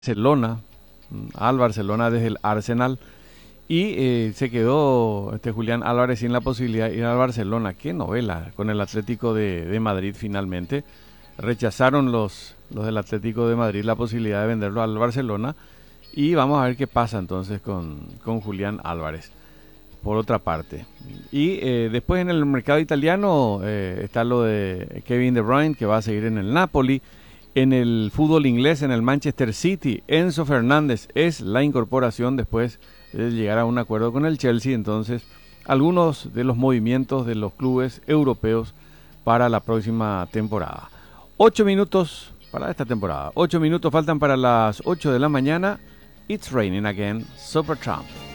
Barcelona, al Barcelona desde el Arsenal. Y se quedó Julián Álvarez sin la posibilidad de ir al Barcelona. Qué novela con el Atlético de Madrid finalmente. Rechazaron los del Atlético de Madrid la posibilidad de venderlo al Barcelona. Y vamos a ver qué pasa entonces con Julián Álvarez, por otra parte. Y después en el mercado italiano está lo de Kevin De Bruyne, que va a seguir en el Napoli. En el fútbol inglés, en el Manchester City, Enzo Fernández es la incorporación después de llegar a un acuerdo con el Chelsea. Entonces, algunos de los movimientos de los clubes europeos para la próxima temporada. 8 minutos para esta temporada. 8 minutos faltan para las 8 de la mañana. It's raining again. Supertramp.